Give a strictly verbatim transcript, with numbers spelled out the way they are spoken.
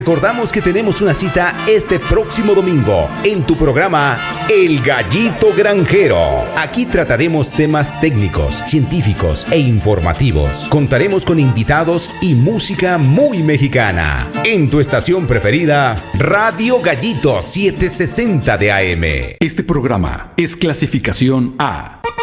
Recordamos que tenemos una cita este próximo domingo en tu programa El Gallito Granjero. Aquí trataremos temas técnicos, científicos e informativos. Contaremos con invitados y música muy mexicana. En tu estación preferida, Radio Gallito setecientos sesenta de A M. Este programa es clasificación A.